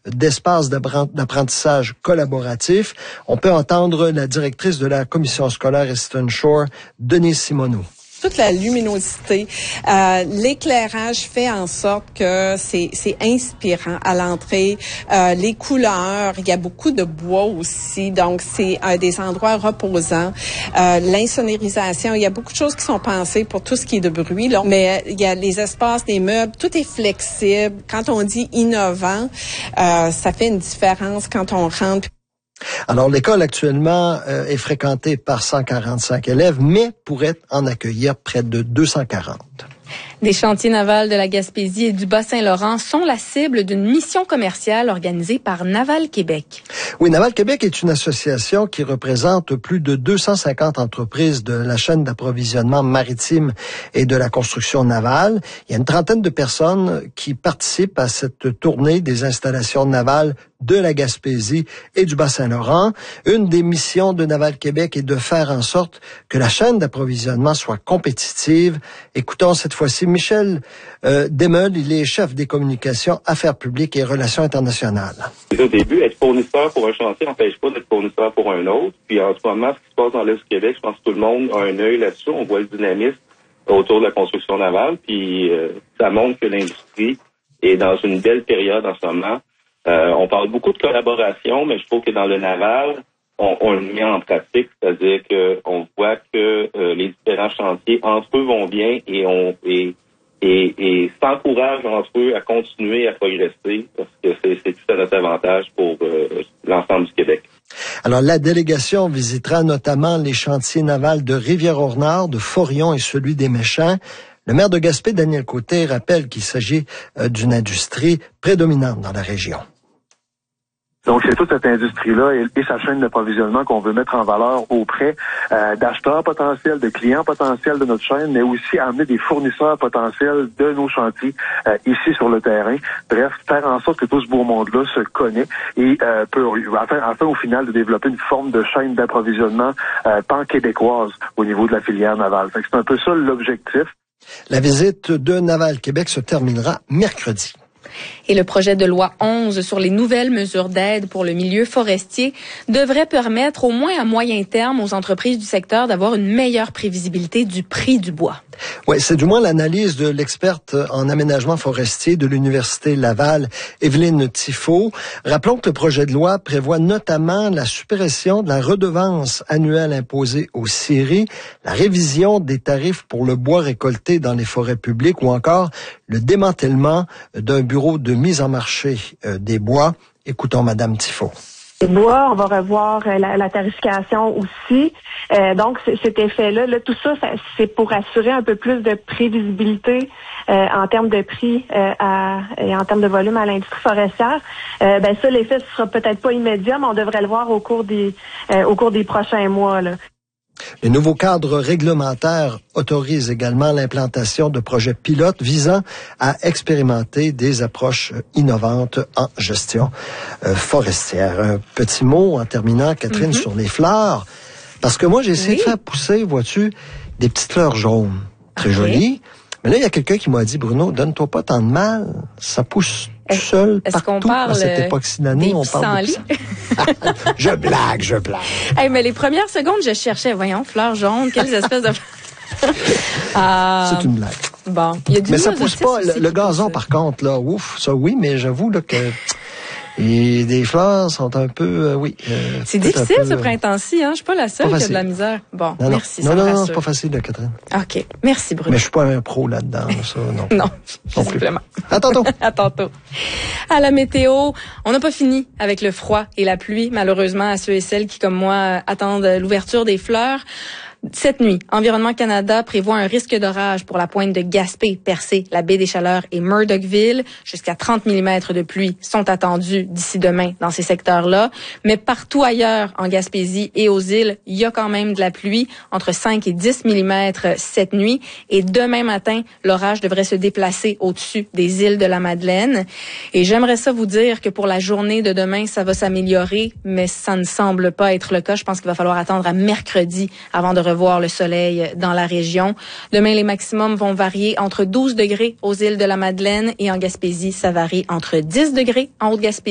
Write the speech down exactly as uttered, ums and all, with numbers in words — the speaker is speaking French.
d'espaces d'apprentissage collaboratif. On peut entendre la directrice de la commission scolaire Eastern Shore, Denise Simoneau. Toute la luminosité, euh, l'éclairage fait en sorte que c'est c'est inspirant à l'entrée. Euh, les couleurs, il y a beaucoup de bois aussi, donc c'est euh, des endroits reposants. Euh, l'insonorisation, il y a beaucoup de choses qui sont pensées pour tout ce qui est de bruit, là. Mais il y a les espaces, les meubles, tout est flexible. Quand on dit innovant, euh, ça fait une différence quand on rentre. Alors, l'école actuellement euh, est fréquentée par cent quarante-cinq élèves, mais pourrait en accueillir près de deux cent quarante. Des chantiers navals de la Gaspésie et du Bas-Saint-Laurent sont la cible d'une mission commerciale organisée par Naval Québec. Oui, Naval Québec est une association qui représente plus de deux cent cinquante entreprises de la chaîne d'approvisionnement maritime et de la construction navale. Il y a une trentaine de personnes qui participent à cette tournée des installations navales de la Gaspésie et du Bas-Saint-Laurent. Une des missions de Naval Québec est de faire en sorte que la chaîne d'approvisionnement soit compétitive. Écoutons cette fois-ci Michel euh, Demeul, il est chef des communications, affaires publiques et relations internationales. Au début, être fournisseur pour un chantier n'empêche pas d'être fournisseur pour un autre. Puis en ce moment, ce qui se passe dans l'Est du Québec, je pense que tout le monde a un œil là-dessus. On voit le dynamisme autour de la construction navale. Puis euh, ça montre que l'industrie est dans une belle période en ce moment. Euh, on parle beaucoup de collaboration, mais je trouve que dans le naval, on, on le met en pratique, c'est-à-dire qu'on voit que euh, les différents chantiers entre eux vont bien et on et, et, et s'encouragent entre eux à continuer à progresser parce que c'est, c'est tout à notre avantage pour euh, l'ensemble du Québec. Alors, la délégation visitera notamment les chantiers navals de Rivière-au-Nord, de Forillon et celui des Méchants. Le maire de Gaspé, Daniel Côté, rappelle qu'il s'agit euh, d'une industrie prédominante dans la région. Donc, c'est toute cette industrie-là et, et sa chaîne d'approvisionnement qu'on veut mettre en valeur auprès euh, d'acheteurs potentiels, de clients potentiels de notre chaîne, mais aussi amener des fournisseurs potentiels de nos chantiers euh, ici sur le terrain. Bref, faire en sorte que tout ce beau monde-là se connaît et euh, peut, enfin, enfin, au final, de développer une forme de chaîne d'approvisionnement euh, pan-québécoise au niveau de la filière navale. Fait que c'est un peu ça l'objectif. La visite de Naval Québec se terminera mercredi. Et le projet de loi onze sur les nouvelles mesures d'aide pour le milieu forestier devrait permettre, au moins à moyen terme, aux entreprises du secteur d'avoir une meilleure prévisibilité du prix du bois. Oui, c'est du moins l'analyse de l'experte en aménagement forestier de l'Université Laval, Evelyne Tifo. Rappelons que le projet de loi prévoit notamment la suppression de la redevance annuelle imposée aux scieries, la révision des tarifs pour le bois récolté dans les forêts publiques ou encore le démantèlement d'un bureau de mise en marché euh, des bois. Écoutons Madame Tifo. Les bois, on va revoir la, la tarification aussi. Euh, donc, c- cet effet-là, là, tout ça, ça, c'est pour assurer un peu plus de prévisibilité euh, en termes de prix euh, à, et en termes de volume à l'industrie forestière. Euh, ben ça, l'effet ne sera peut-être pas immédiat, mais on devrait le voir au cours des euh, au cours des prochains mois, là. Les nouveaux cadres réglementaires autorisent également l'implantation de projets pilotes visant à expérimenter des approches innovantes en gestion euh, forestière. Un petit mot en terminant, Catherine, mm-hmm. sur les fleurs. Parce que moi, j'ai essayé oui. de faire pousser, vois-tu, des petites fleurs jaunes. Très okay. jolies. Mais là, il y a quelqu'un qui m'a dit, Bruno, donne-toi pas tant de mal. Ça pousse tout seul Est-ce partout qu'on parle à cette époque-ci d'année. On parle de Je blague, je blague. Hey, mais les premières secondes, je cherchais, voyons, fleurs jaunes, quelles espèces de fleurs. euh, C'est une blague. Bon, il y a du Mais ça pousse pas. Le, le gazon, par contre, là, ouf, ça oui, mais j'avoue là que... Et des fleurs sont un peu, euh, oui. Euh, c'est difficile peu, ce printemps-ci, hein. Je suis pas la seule pas qui a de la misère. Bon, non, merci. Non, ça non, me non, rassure. c'est pas facile, là, Catherine. OK. Merci, Bruno. Mais je suis pas un pro là-dedans, ça, non. non, simplement. À tantôt. À tantôt. À la météo, on n'a pas fini avec le froid et la pluie, malheureusement, à ceux et celles qui, comme moi, attendent l'ouverture des fleurs. Cette nuit, Environnement Canada prévoit un risque d'orage pour la pointe de Gaspé, Percé, la baie des Chaleurs et Murdochville. Jusqu'à trente millimètres de pluie sont attendus d'ici demain dans ces secteurs-là. Mais partout ailleurs, en Gaspésie et aux îles, il y a quand même de la pluie, entre cinq et dix millimètres cette nuit. Et demain matin, l'orage devrait se déplacer au-dessus des îles de la Madeleine. Et j'aimerais ça vous dire que pour la journée de demain, ça va s'améliorer, mais ça ne semble pas être le cas. Je pense qu'il va falloir attendre à mercredi avant de revoir le soleil dans la région. Demain, les maximums vont varier entre douze degrés aux îles de la Madeleine et en Gaspésie, ça varie entre dix degrés en Haute-Gaspésie